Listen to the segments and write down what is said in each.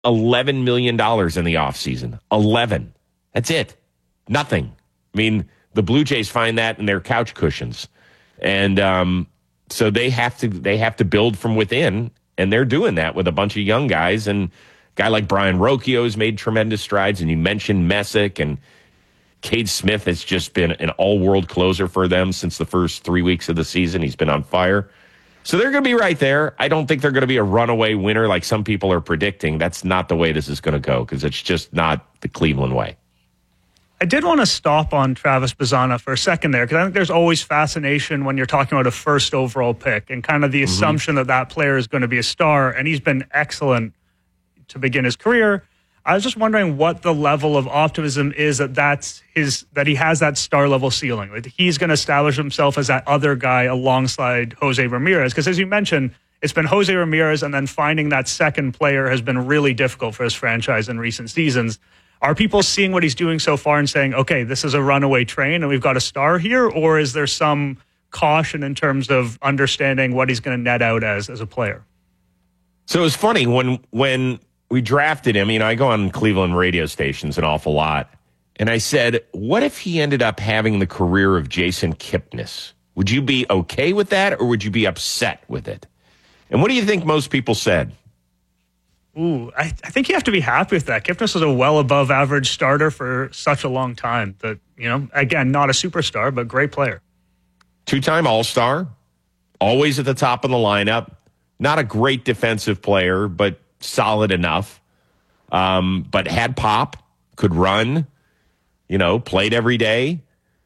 $11 million in the offseason. 11. That's it. Nothing. I mean, the Blue Jays find that in their couch cushions. And so they have to build from within, and they're doing that with a bunch of young guys. And a guy like Brian Rocchio has made tremendous strides, and you mentioned Messick, and Cade Smith has just been an all-world closer for them since the first 3 weeks of the season. He's been on fire. So they're going to be right there. I don't think they're going to be a runaway winner like some people are predicting. That's not the way this is going to go, because it's just not the Cleveland way. I did want to stop on Travis Bazzana for a second there, because I think there's always fascination when you're talking about a first overall pick and kind of the assumption that that player is going to be a star, and he's been excellent to begin his career. I was just wondering what the level of optimism is that he has that star level ceiling. Like he's going to establish himself as that other guy alongside Jose Ramirez. Because as you mentioned, it's been Jose Ramirez, and then finding that second player has been really difficult for his franchise in recent seasons. Are people seeing what he's doing so far and saying, okay, this is a runaway train and we've got a star here? Or is there some caution in terms of understanding what he's going to net out as a player? So it's funny, when we drafted him, I go on Cleveland radio stations an awful lot, and I said, what if he ended up having the career of Jason Kipnis? Would you be okay with that, or would you be upset with it? And what do you think most people said? Ooh, I think you have to be happy with that. Kipnis was a well above average starter for such a long time that, again, not a superstar, but great player. Two-time All-Star, always at the top of the lineup. Not a great defensive player, but solid enough. But had pop, could run, played every day.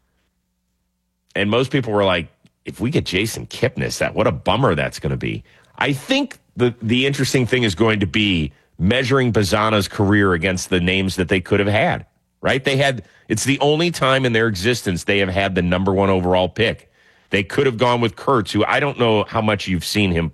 And most people were like, if we get Jason Kipnis, what a bummer that's going to be. I think the interesting thing is going to be measuring Bazzana's career against the names that they could have had, right? It's the only time in their existence they have had the number one overall pick. They could have gone with Kurtz, who I don't know how much you've seen him